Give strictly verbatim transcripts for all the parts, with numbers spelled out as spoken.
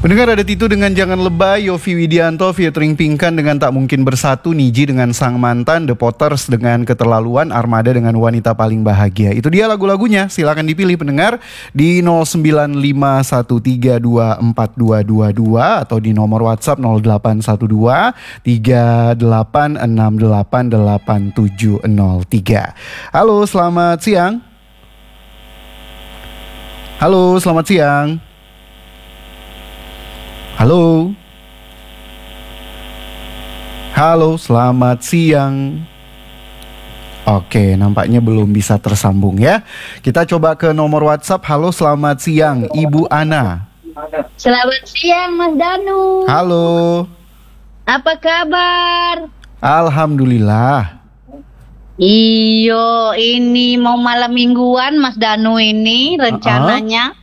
Pendengar, ada Titu dengan Jangan Lebay, Yovie Widianto featuring Pinkan dengan Tak Mungkin Bersatu, Niji dengan Sang Mantan, The Potters dengan Keterlaluan, Armada dengan Wanita Paling Bahagia. Itu dia lagu-lagunya, silakan dipilih pendengar di nol sembilan lima satu tiga dua empat dua dua dua atau di nomor WhatsApp nol delapan satu dua tiga delapan enam delapan delapan tujuh nol tiga. Halo, selamat siang. Halo, selamat siang. Halo. Halo, selamat siang. Oke, nampaknya belum bisa tersambung ya. Kita coba ke nomor WhatsApp. Halo, selamat siang, Ibu Ana. Selamat siang, Mas Danu. Halo. Apa kabar? Alhamdulillah. Iyo, ini mau malam mingguan Mas Danu ini rencananya.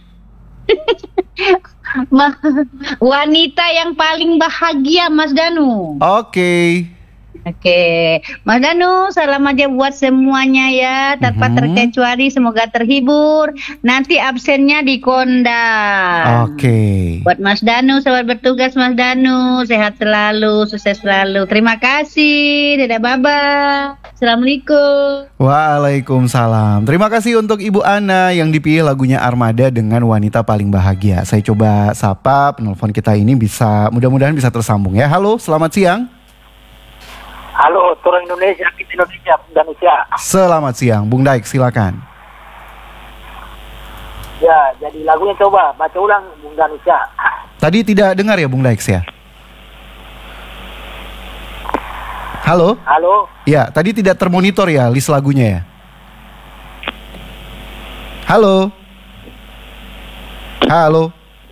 Ma- wanita yang paling bahagia, Mas Danu. Oke. Oke, Mas Danu, salam aja buat semuanya ya, tanpa Mhm. terkecuali, semoga terhibur. Nanti absennya di Konda. Oke. Buat Mas Danu, selamat bertugas Mas Danu, sehat selalu, sukses selalu. Terima kasih, dadah, bye-bye. Assalamualaikum. Waalaikumsalam. Terima kasih untuk Ibu Ana yang dipilih lagunya Armada dengan Wanita Paling Bahagia. Saya coba sapa penelpon kita ini, bisa mudah-mudahan bisa tersambung ya. Halo, selamat siang. Halo, turun Indonesia, kita Indonesia, Indonesia. Selamat siang, Bung Daik, silakan. Ya, jadi lagunya coba baca ulang, Bung Danusia. Tadi tidak dengar ya Bung Daik ya? Halo? Halo, Ya, tadi tidak termonitor ya list lagunya ya? Halo? Halo?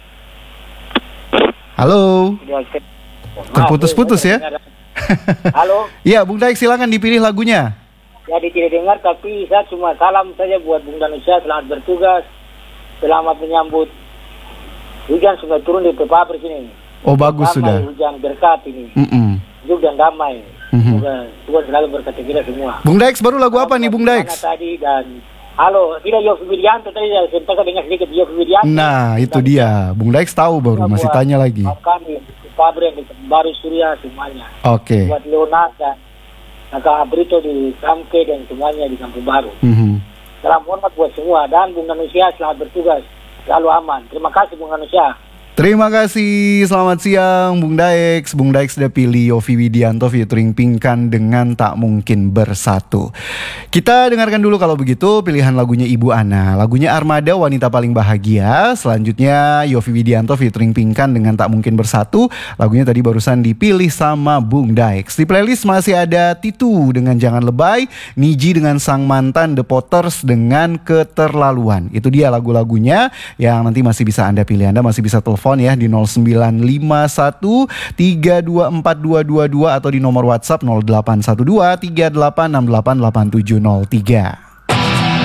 Halo? Terputus-putus ya? Halo, Ya, Bung Daik silakan dipilih lagunya. jadi tidak dengar tapi saya cuma salam saja buat Bung Danusia, selamat bertugas, selamat menyambut hujan sudah turun di Pabrik sini. Oh, bagus Damai, sudah. hujan berkat ini, Mm-mm. sejuk dan damai. Mhm. Semoga Tuhan selalu berkati kita semua. Bung Daik baru lagu apa nih Bung Daik? Mana tadi dan halo, tidak Yovie Widianto tadi saya sempat dengar sedikit Yovie Widianto. Nah, itu dia. Bung Daik tahu baru, masih tanya lagi. Buat kami, Pabrik baru Surya semuanya. Oke. Buat Leonard dan Kakak Brito di Samke dan semuanya di Kampung Baru. Mhm. Salam hormat buat semua dan Bung Danusia selamat bertugas, selalu aman. Terima kasih Bung Danusia. Terima kasih, selamat siang Bung Daik. Bung Daik sudah pilih Yovie Widianto featuring Pinkan dengan Tak Mungkin Bersatu. Kita dengarkan dulu kalau begitu pilihan lagunya Ibu Ana. Lagunya Armada, Wanita Paling Bahagia. Selanjutnya Yovie Widianto featuring Pinkan dengan Tak Mungkin Bersatu. Lagunya tadi barusan dipilih sama Bung Daik. Di playlist masih ada Titu dengan Jangan Lebay, Niji dengan Sang Mantan, The Potters dengan Keterlaluan. Itu dia lagu-lagunya yang nanti masih bisa Anda pilih. Anda masih bisa telepon ya di nol sembilan lima satu tiga dua empat dua dua dua atau di nomor WhatsApp nol delapan satu dua tiga delapan enam delapan delapan tujuh nol tiga.